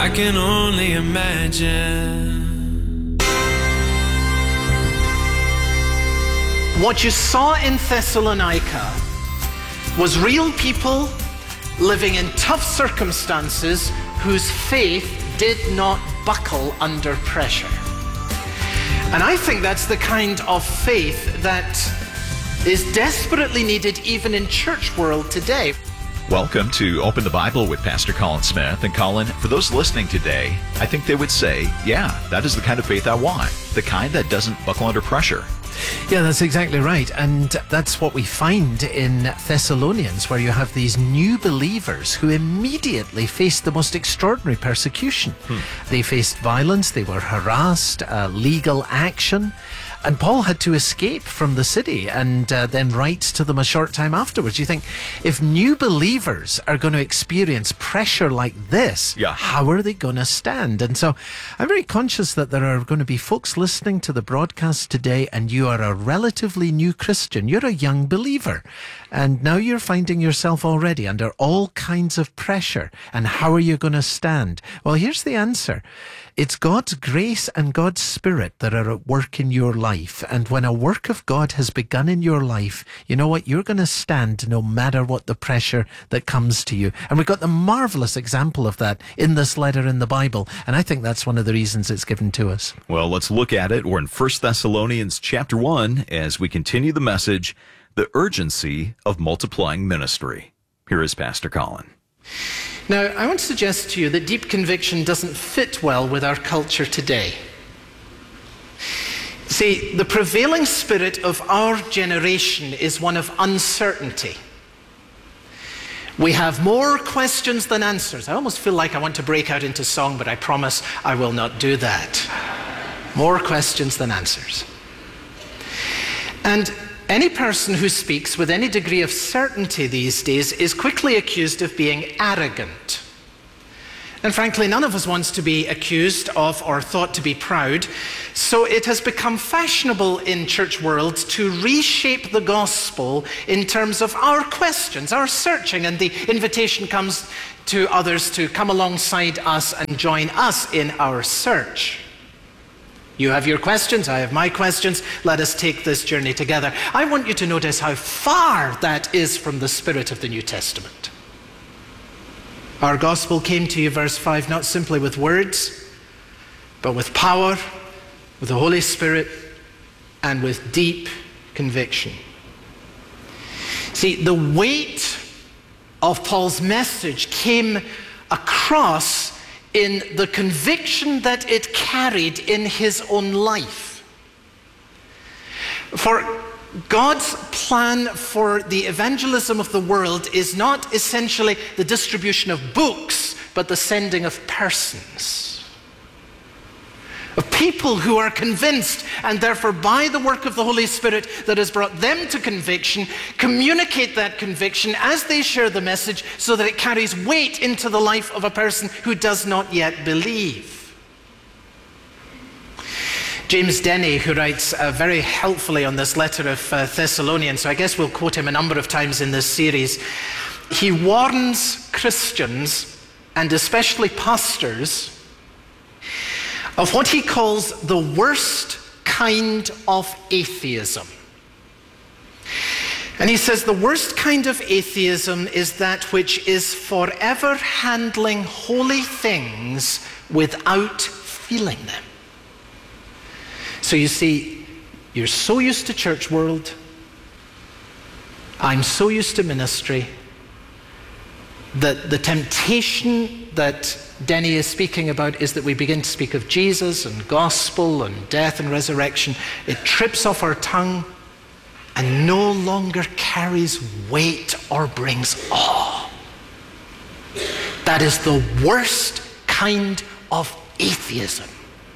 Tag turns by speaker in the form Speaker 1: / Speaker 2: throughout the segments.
Speaker 1: I can only imagine.
Speaker 2: What you saw in Thessalonica was real people living in tough circumstances whose faith did not buckle under pressure. And I think that's the kind of faith that is desperately needed even in church world today.
Speaker 3: Welcome to Open the Bible with Pastor Colin Smith. And Colin, for those listening today, I think they would say, yeah, that is the kind of faith I want. The kind that doesn't buckle under pressure.
Speaker 4: Yeah, that's exactly right. And that's what we find in Thessalonians, where you have these new believers who immediately faced the most extraordinary persecution. They faced violence, they were harassed, legal action. And Paul had to escape from the city and then writes to them a short time afterwards. You think, if new believers are going to experience pressure like this, how are they going to stand? And so I'm very conscious that there are going to be folks listening to the broadcast today, and you are a relatively new Christian. You're a young believer. And now you're finding yourself already under all kinds of pressure. And how are you going to stand? Well, here's the answer. It's God's grace and God's Spirit that are at work in your life. And when a work of God has begun in your life, you know what? You're going to stand no matter what the pressure that comes to you. And we've got the marvelous example of that in this letter in the Bible. And I think that's one of the reasons it's given to us.
Speaker 3: Well, let's look at it. We're in 1 Thessalonians chapter 1 as we continue the message, the urgency of multiplying ministry. Here is Pastor Colin.
Speaker 2: Now, I want to suggest to you that deep conviction doesn't fit well with our culture today. See, the prevailing spirit of our generation is one of uncertainty. We have more questions than answers. I almost feel like I want to break out into song, but I promise I will not do that. More questions than answers. And any person who speaks with any degree of certainty these days is quickly accused of being arrogant. And frankly, none of us wants to be accused of or thought to be proud. So it has become fashionable in church world to reshape the gospel in terms of our questions, our searching, and the invitation comes to others to come alongside us and join us in our search. You have your questions, I have my questions. Let us take this journey together. I want you to notice how far that is from the spirit of the New Testament. Our gospel came to you, verse 5, not simply with words, but with power, with the Holy Spirit, and with deep conviction. See, the weight of Paul's message came across in the conviction that it carried in his own life. For God's plan for the evangelism of the world is not essentially the distribution of books, but the sending of persons. Of people who are convinced, and therefore by the work of the Holy Spirit that has brought them to conviction, communicate that conviction as they share the message so that it carries weight into the life of a person who does not yet believe. James Denney, who writes very helpfully on this letter of Thessalonians, so I guess we'll quote him a number of times in this series, he warns Christians, and especially pastors, of what he calls the worst kind of atheism. And he says the worst kind of atheism is that which is forever handling holy things without feeling them. So you see, you're so used to church world, I'm so used to ministry, that the temptation that Denney is speaking about is that we begin to speak of Jesus and gospel and death and resurrection. It trips off our tongue and no longer carries weight or brings awe. That is the worst kind of atheism.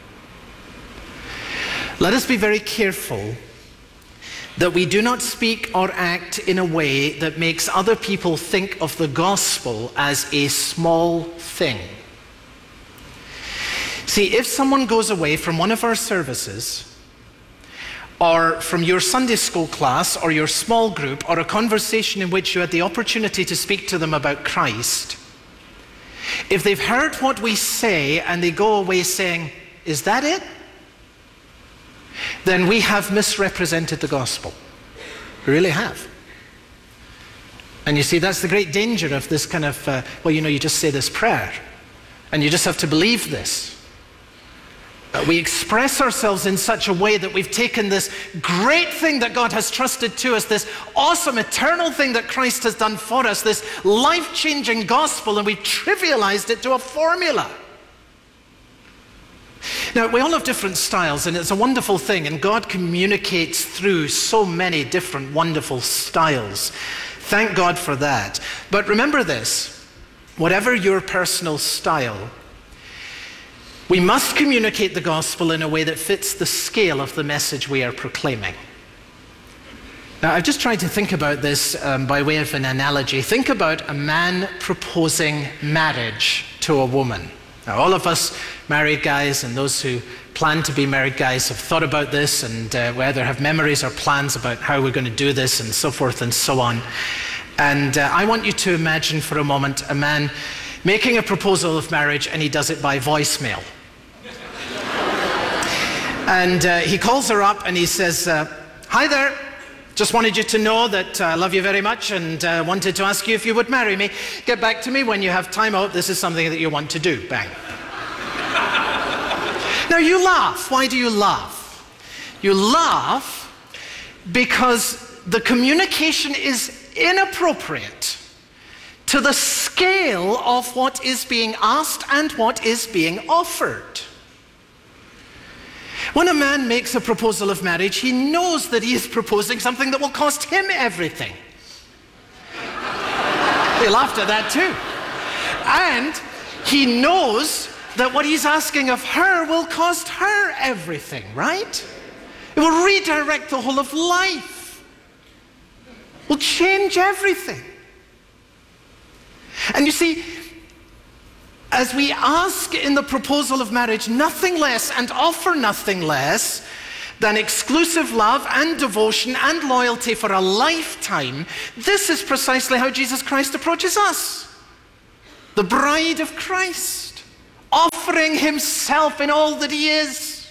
Speaker 2: Let us be very careful that we do not speak or act in a way that makes other people think of the gospel as a small thing. See, if someone goes away from one of our services, or from your Sunday school class, or your small group, or a conversation in which you had the opportunity to speak to them about Christ, if they've heard what we say and they go away saying, "Is that it?" then we have misrepresented the gospel. We really have. And you see, that's the great danger of this kind of, you just say this prayer, and you just have to believe this. We express ourselves in such a way that we've taken this great thing that God has trusted to us, this awesome eternal thing that Christ has done for us, this life-changing gospel, and we've trivialized it to a formula. Now, we all have different styles, and it's a wonderful thing, and God communicates through so many different wonderful styles. Thank God for that. But remember this, whatever your personal style, we must communicate the gospel in a way that fits the scale of the message we are proclaiming. Now, I've just tried to think about this by way of an analogy. Think about a man proposing marriage to a woman. Now, all of us married guys and those who plan to be married guys have thought about this and whether have memories or plans about how we're going to do this and so forth and so on. And I want you to imagine for a moment a man making a proposal of marriage, and he does it by voicemail. And he calls her up and he says, "Hi there, just wanted you to know that I love you very much and wanted to ask you if you would marry me. Get back to me when you have time out. This is something that you want to do." Bang. Now you laugh. Why do you laugh? You laugh because the communication is inappropriate to the scale of what is being asked and what is being offered. When a man makes a proposal of marriage, he knows that he is proposing something that will cost him everything. They laughed at that too. And he knows that what he's asking of her will cost her everything, right? It will redirect the whole of life. Will change everything. And you see, as we ask in the proposal of marriage nothing less and offer nothing less than exclusive love and devotion and loyalty for a lifetime, this is precisely how Jesus Christ approaches us. The bride of Christ, offering himself in all that he is.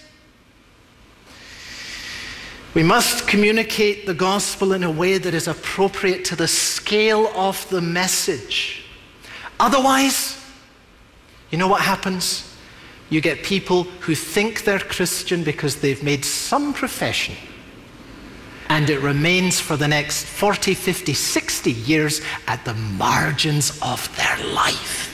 Speaker 2: We must communicate the gospel in a way that is appropriate to the scale of the message. Otherwise, you know what happens? You get people who think they're Christian because they've made some profession, and it remains for the next 40, 50, 60 years at the margins of their life.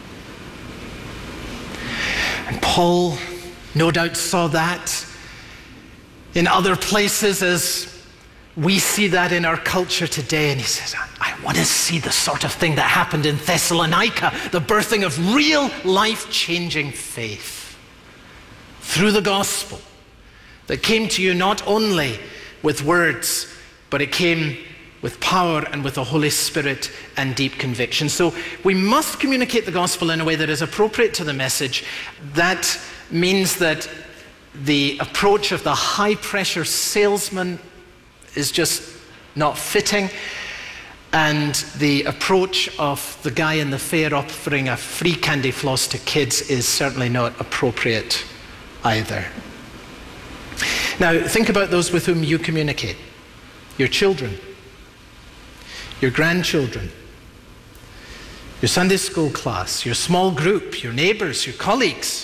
Speaker 2: And Paul no doubt saw that in other places as we see that in our culture today, and he says, I want to see the sort of thing that happened in Thessalonica, the birthing of real life-changing faith through the gospel that came to you not only with words, but it came with power and with the Holy Spirit and deep conviction. So we must communicate the gospel in a way that is appropriate to the message. That means that the approach of the high-pressure salesman is just not fitting, and the approach of the guy in the fair offering a free candy floss to kids is certainly not appropriate either. Now, think about those with whom you communicate. Your children, your grandchildren, your Sunday school class, your small group, your neighbors, your colleagues.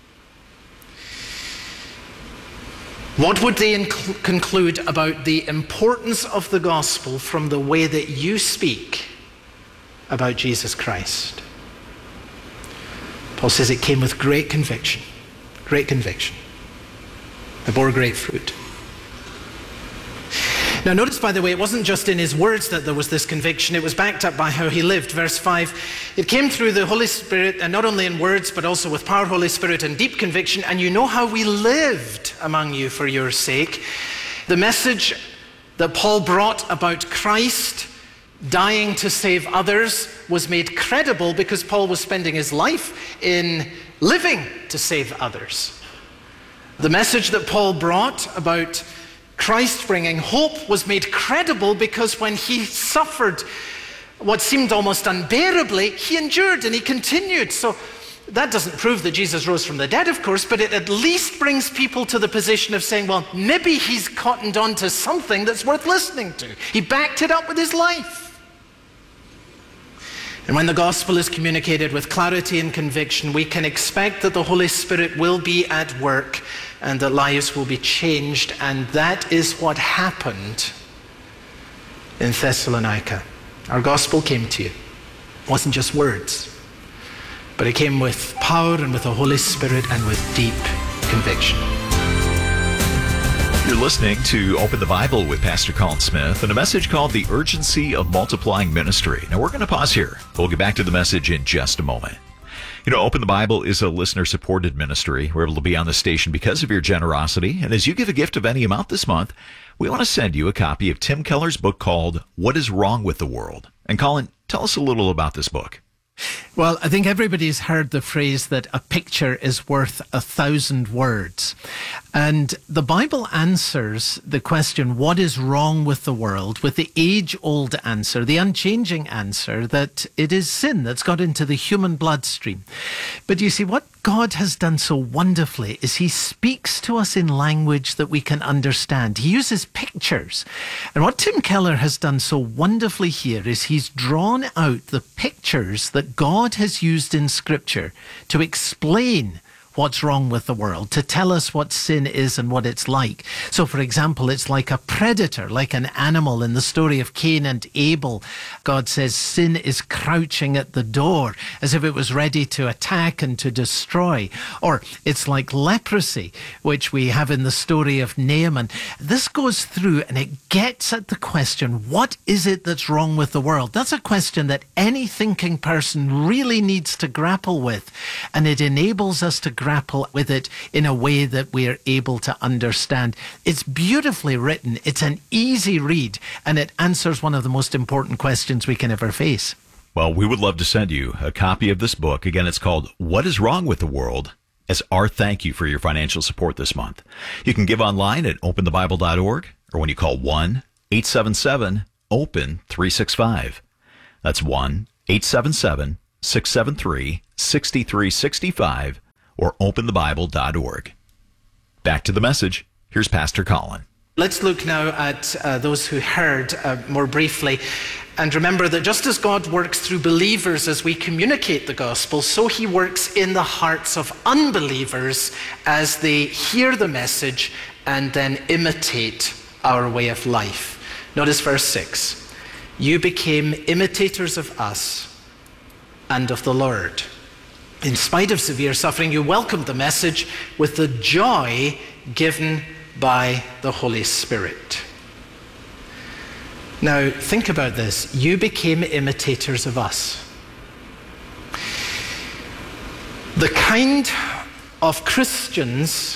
Speaker 2: What would they conclude about the importance of the gospel from the way that you speak about Jesus Christ? Paul says it came with great conviction. Great conviction. It bore great fruit. Now notice, by the way, it wasn't just in his words that there was this conviction, it was backed up by how he lived. Verse 5, it came through the Holy Spirit, and not only in words, but also with power, Holy Spirit, and deep conviction, and you know how we lived among you for your sake. The message that Paul brought about Christ dying to save others was made credible because Paul was spending his life in living to save others. The message that Paul brought about Christ bringing hope was made credible because when he suffered what seemed almost unbearably, he endured and he continued. So that doesn't prove that Jesus rose from the dead, of course, but it at least brings people to the position of saying, well, maybe he's cottoned on to something that's worth listening to. He backed it up with his life. And when the gospel is communicated with clarity and conviction, we can expect that the Holy Spirit will be at work and that lives will be changed. And that is what happened in Thessalonica. Our gospel came to you. It wasn't just words, but it came with power and with the Holy Spirit and with deep conviction.
Speaker 3: You're listening to Open the Bible with Pastor Colin Smith and a message called The Urgency of Multiplying Ministry. Now, we're going to pause here. We'll get back to the message in just a moment. You know, Open the Bible is a listener-supported ministry. We're able to be on the station because of your generosity. And as you give a gift of any amount this month, we want to send you a copy of Tim Keller's book called What is Wrong with the World? And Colin, tell us a little about this book.
Speaker 4: Well, I think everybody's heard the phrase that a picture is worth 1,000 words. And the Bible answers the question, what is wrong with the world, with the age-old answer, the unchanging answer that it is sin that's got into the human bloodstream. But you see, what God has done so wonderfully is he speaks to us in language that we can understand. He uses pictures. And what Tim Keller has done so wonderfully here is he's drawn out the pictures that God has used in Scripture to explain what's wrong with the world, to tell us what sin is and what it's like. So, for example, it's like a predator, like an animal. In the story of Cain and Abel, God says sin is crouching at the door as if it was ready to attack and to destroy. Or it's like leprosy, which we have in the story of Naaman. This goes through and it gets at the question, what is it that's wrong with the world? That's a question that any thinking person really needs to grapple with, and it enables us to grapple with it in a way that we are able to understand. It's beautifully written, it's an easy read, and it answers one of the most important questions we can ever face.
Speaker 3: Well, we would love to send you a copy of this book. Again, it's called What is Wrong with the World? As our thank you for your financial support this month. You can give online at openthebible.org or when you call 1-877-OPEN-365. That's 1-877-673-6365. or openthebible.org. Back to the message. Here's Pastor Colin.
Speaker 2: Let's look now at those who heard more briefly. And remember that just as God works through believers as we communicate the gospel, so he works in the hearts of unbelievers as they hear the message and then imitate our way of life. Notice verse 6. You became imitators of us and of the Lord. In spite of severe suffering, you welcomed the message with the joy given by the Holy Spirit. Now, think about this. You became imitators of us. The kind of Christians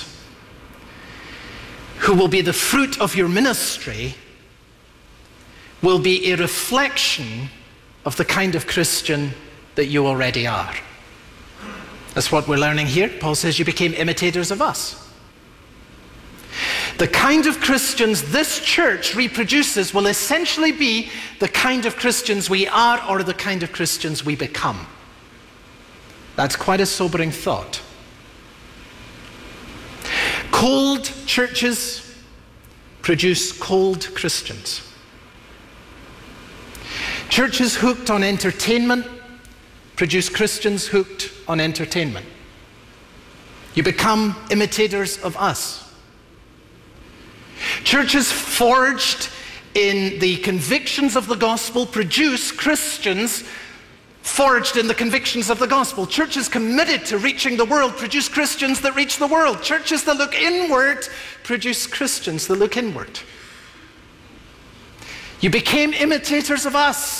Speaker 2: who will be the fruit of your ministry will be a reflection of the kind of Christian that you already are. That's what we're learning here. Paul says you became imitators of us. The kind of Christians this church reproduces will essentially be the kind of Christians we are or the kind of Christians we become. That's quite a sobering thought. Cold churches produce cold Christians. Churches hooked on entertainment produce Christians hooked on entertainment. You become imitators of us. Churches forged in the convictions of the gospel produce Christians forged in the convictions of the gospel. Churches committed to reaching the world produce Christians that reach the world. Churches that look inward produce Christians that look inward. You became imitators of us.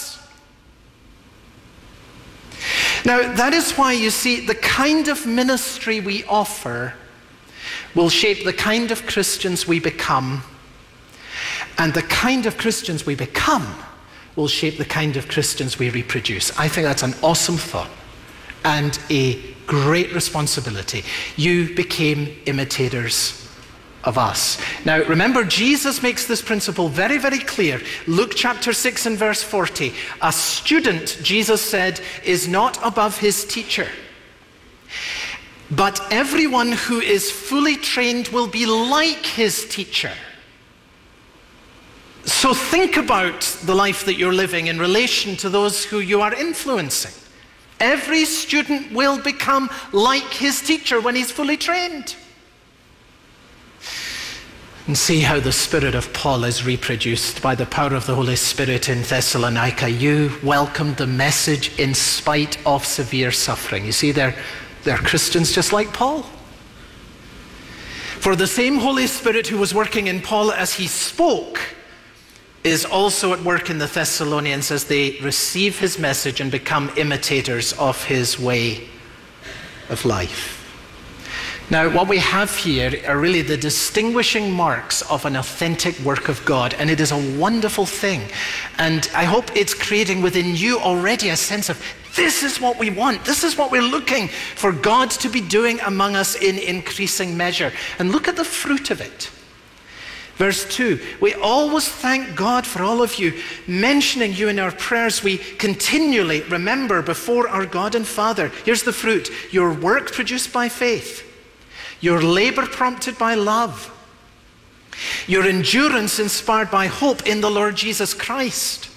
Speaker 2: Now, that is why you see the kind of ministry we offer will shape the kind of Christians we become, and the kind of Christians we become will shape the kind of Christians we reproduce. I think that's an awesome thought and a great responsibility. You became imitators of us. Now, remember, Jesus makes this principle very, very clear. Luke chapter 6 and verse 40. A student, Jesus said, is not above his teacher. But everyone who is fully trained will be like his teacher. So think about the life that you're living in relation to those who you are influencing. Every student will become like his teacher when he's fully trained. And see how the spirit of Paul is reproduced by the power of the Holy Spirit in Thessalonica. You welcomed the message in spite of severe suffering. You see, they're Christians just like Paul. For the same Holy Spirit who was working in Paul as he spoke is also at work in the Thessalonians as they receive his message and become imitators of his way of life. Now, what we have here are really the distinguishing marks of an authentic work of God, and it is a wonderful thing. And I hope it's creating within you already a sense of, this is what we want. This is what we're looking for God to be doing among us in increasing measure. And look at the fruit of it. Verse 2, we always thank God for all of you, mentioning you in our prayers. We continually remember before our God and Father. Here's the fruit: your work produced by faith, your labor prompted by love, your endurance inspired by hope in the Lord Jesus Christ.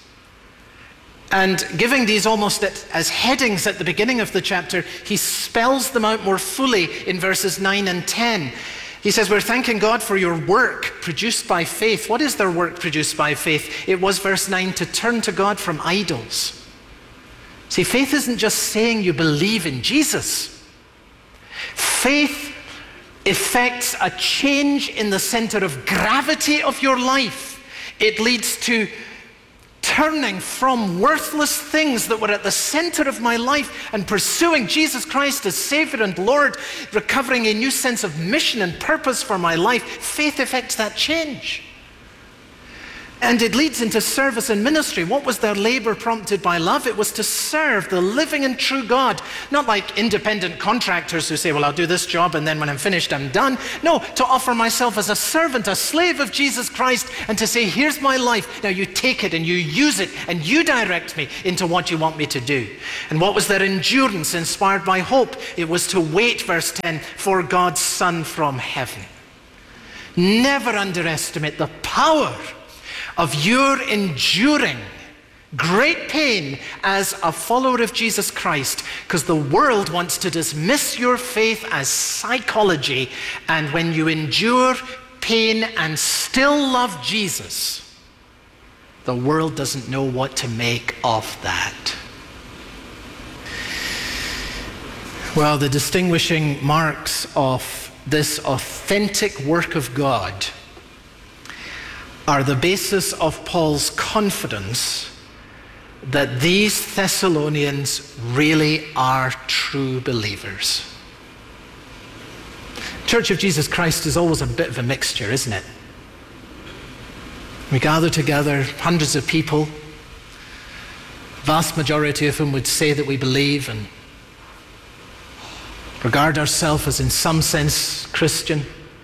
Speaker 2: And giving these almost as headings at the beginning of the chapter, he spells them out more fully in verses 9 and 10. He says, we're thanking God for your work produced by faith. What is their work produced by faith? It was, verse 9, to turn to God from idols. See, faith isn't just saying you believe in Jesus. Faith effects a change in the center of gravity of your life. It leads to turning from worthless things that were at the center of my life and pursuing Jesus Christ as Savior and Lord, recovering a new sense of mission and purpose for my life. Faith effects that change. And it leads into service and ministry. What was their labor prompted by love? It was to serve the living and true God. Not like independent contractors who say, well, I'll do this job and then when I'm finished, I'm done. No, to offer myself as a servant, a slave of Jesus Christ, and to say, here's my life. Now you take it and you use it and you direct me into what you want me to do. And what was their endurance inspired by hope? It was to wait, verse 10, for God's Son from heaven. Never underestimate the power of your enduring great pain as a follower of Jesus Christ, because the world wants to dismiss your faith as psychology. And when you endure pain and still love Jesus, the world doesn't know what to make of that. Well, the distinguishing marks of this authentic work of God are the basis of Paul's confidence that these Thessalonians really are true believers. Church of Jesus Christ is always a bit of a mixture, isn't it? We gather together, hundreds of people, vast majority of whom would say that we believe and regard ourselves as in some sense Christian.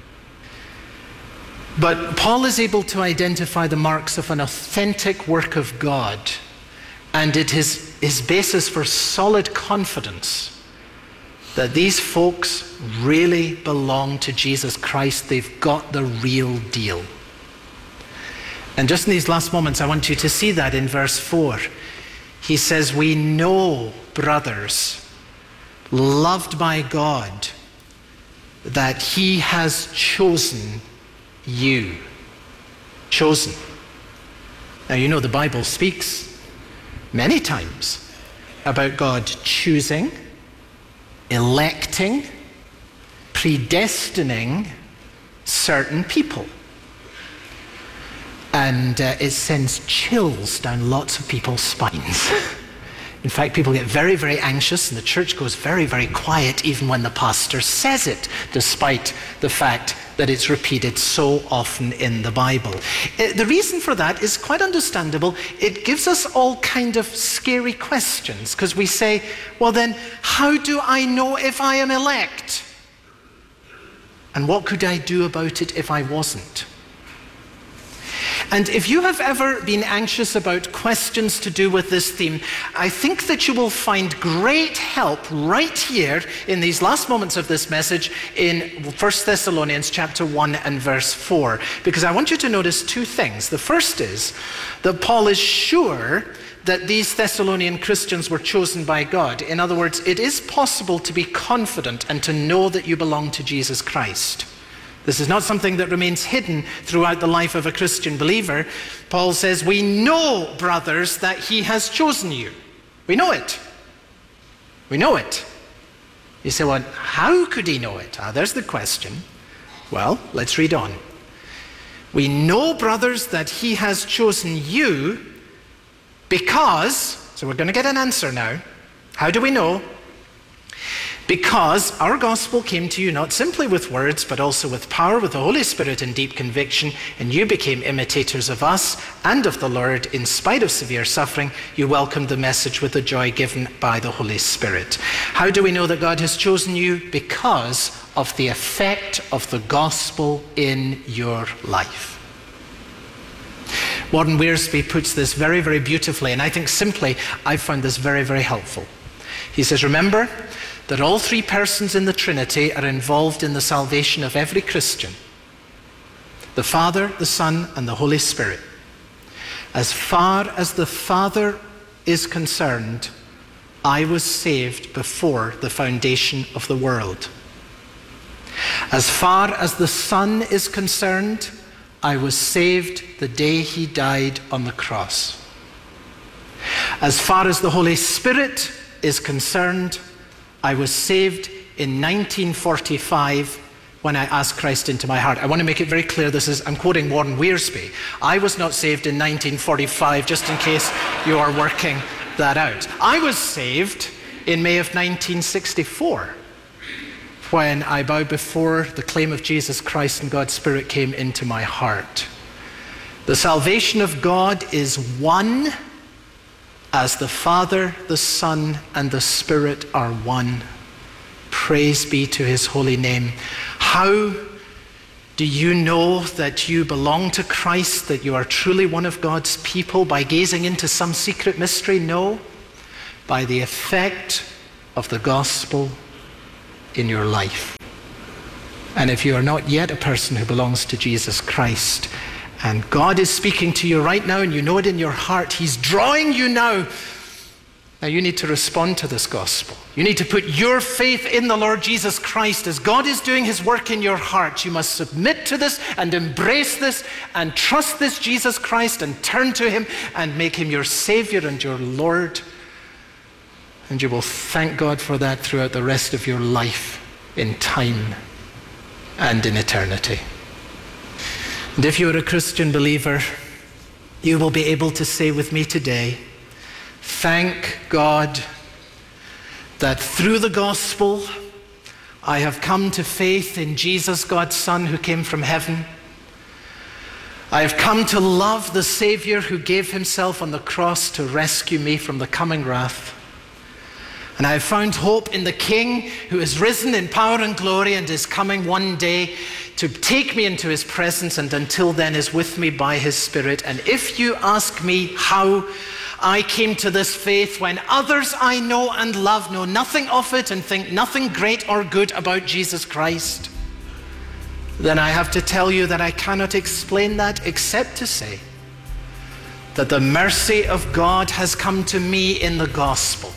Speaker 2: But Paul is able to identify the marks of an authentic work of God, and it is his basis for solid confidence that these folks really belong to Jesus Christ. They've got the real deal. And just in these last moments, I want you to see that in verse 4. He says, we know, brothers, loved by God, that he has chosen you. Chosen. Now, you know the Bible speaks many times about God choosing, electing, predestining certain people. And it sends chills down lots of people's spines. In fact, people get very, very anxious, and the church goes very, very quiet even when the pastor says it, despite the fact that it's repeated so often in the Bible. The reason for that is quite understandable. It gives us all kind of scary questions, because we say, well then, how do I know if I am elect? And what could I do about it if I wasn't? And if you have ever been anxious about questions to do with this theme, I think that you will find great help right here in these last moments of this message in 1 Thessalonians chapter 1 and verse 4. Because I want you to notice two things. The first is that Paul is sure that these Thessalonian Christians were chosen by God. In other words, it is possible to be confident and to know that you belong to Jesus Christ. This is not something that remains hidden throughout the life of a Christian believer. Paul says, we know, brothers, that he has chosen you. We know it. We know it. You say, well, how could he know it? There's the question. Well, let's read on. We know, brothers, that he has chosen you because, so we're going to get an answer now. How do we know? Because our gospel came to you not simply with words, but also with power, with the Holy Spirit and deep conviction, and you became imitators of us and of the Lord. In spite of severe suffering, you welcomed the message with the joy given by the Holy Spirit. How do we know that God has chosen you? Because of the effect of the gospel in your life. Warren Wiersbe puts this very, very beautifully, and I think simply I found this very, very helpful. He says, remember that all three persons in the Trinity are involved in the salvation of every Christian. The Father, the Son, and the Holy Spirit. As far as the Father is concerned, I was saved before the foundation of the world. As far as the Son is concerned, I was saved the day he died on the cross. As far as the Holy Spirit is concerned, I was saved in 1945 when I asked Christ into my heart. I want to make it very clear, I'm quoting Warren Wiersbe. I was not saved in 1945, just in case you are working that out. I was saved in May of 1964 when I bowed before the claim of Jesus Christ and God's Spirit came into my heart. The salvation of God is one as the Father, the Son, and the Spirit are one. Praise be to his holy name. How do you know that you belong to Christ, that you are truly one of God's people? By gazing into some secret mystery? No. By the effect of the gospel in your life. And if you are not yet a person who belongs to Jesus Christ, and God is speaking to you right now and you know it in your heart, he's drawing you now. Now you need to respond to this gospel. You need to put your faith in the Lord Jesus Christ. As God is doing his work in your heart, you must submit to this and embrace this and trust this Jesus Christ and turn to him and make him your Savior and your Lord. And you will thank God for that throughout the rest of your life, in time and in eternity. And if you are a Christian believer, you will be able to say with me today, thank God that through the gospel, I have come to faith in Jesus, God's Son, who came from heaven. I have come to love the Savior who gave himself on the cross to rescue me from the coming wrath. And I have found hope in the King who is risen in power and glory and is coming one day to take me into his presence, and until then is with me by his Spirit. And if you ask me how I came to this faith when others I know and love know nothing of it and think nothing great or good about Jesus Christ, then I have to tell you that I cannot explain that except to say that the mercy of God has come to me in the gospel.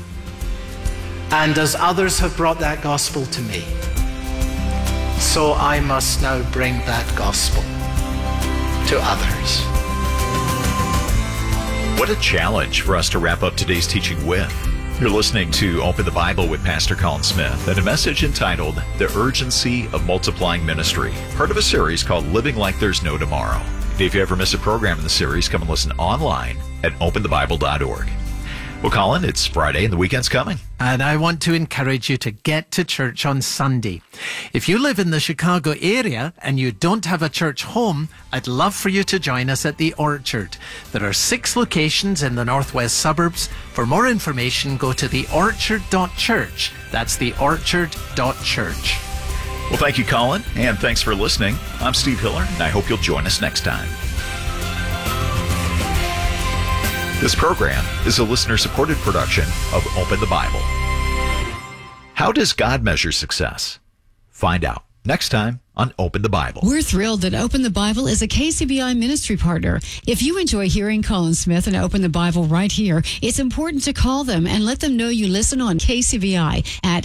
Speaker 2: And as others have brought that gospel to me, so I must now bring that gospel to others.
Speaker 3: What a challenge for us to wrap up today's teaching with. You're listening to Open the Bible with Pastor Colin Smith and a message entitled The Urgency of Multiplying Ministry, part of a series called Living Like There's No Tomorrow. If you ever miss a program in the series, come and listen online at openthebible.org. Well, Colin, it's Friday and the weekend's coming.
Speaker 4: And I want to encourage you to get to church on Sunday. If you live in the Chicago area and you don't have a church home, I'd love for you to join us at the Orchard. There are 6 locations in the northwest suburbs. For more information, go to theorchard.church. That's theorchard.church.
Speaker 3: Well, thank you, Colin, and thanks for listening. I'm Steve Hiller, and I hope you'll join us next time. This program is a listener-supported production of Open the Bible. How does God measure success? Find out next time on Open the Bible.
Speaker 1: We're thrilled that Open the Bible is a KCBI ministry partner. If you enjoy hearing Colin Smith and Open the Bible right here, it's important to call them and let them know you listen on KCBI at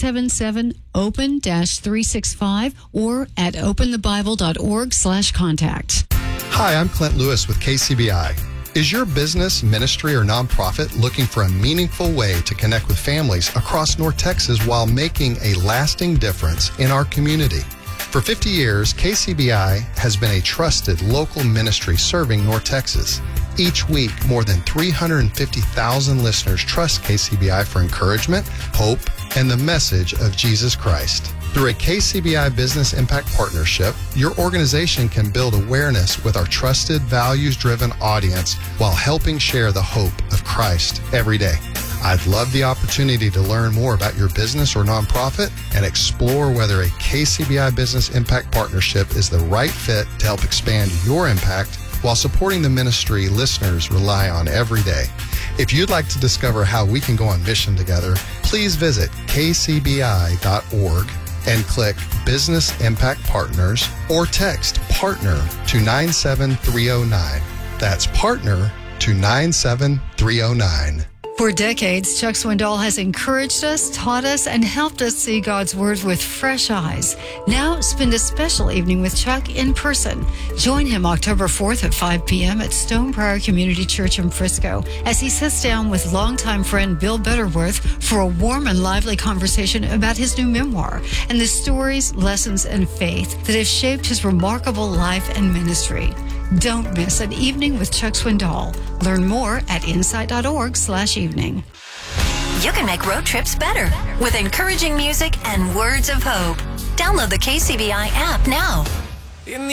Speaker 1: 877-OPEN-365 or at openthebible.org/contact.
Speaker 5: Hi, I'm Clint Lewis with KCBI. Is your business, ministry, or nonprofit looking for a meaningful way to connect with families across North Texas while making a lasting difference in our community? For 50 years, KCBI has been a trusted local ministry serving North Texas. Each week, more than 350,000 listeners trust KCBI for encouragement, hope, and the message of Jesus Christ. Through a KCBI Business Impact Partnership, your organization can build awareness with our trusted, values-driven audience while helping share the hope of Christ every day. I'd love the opportunity to learn more about your business or nonprofit and explore whether a KCBI Business Impact Partnership is the right fit to help expand your impact while supporting the ministry listeners rely on every day. If you'd like to discover how we can go on mission together, please visit kcbi.org and click Business Impact Partners or text PARTNER to 97309. That's PARTNER to 97309.
Speaker 1: For decades, Chuck Swindoll has encouraged us, taught us, and helped us see God's Word with fresh eyes. Now, spend a special evening with Chuck in person. Join him October 4th at 5 p.m. at Stonebriar Community Church in Frisco as he sits down with longtime friend Bill Butterworth for a warm and lively conversation about his new memoir and the stories, lessons, and faith that have shaped his remarkable life and ministry. Don't miss an evening with Chuck Swindoll. Learn more at insight.org/evening.
Speaker 6: You can make road trips better with encouraging music and words of hope. Download the KCBI app now.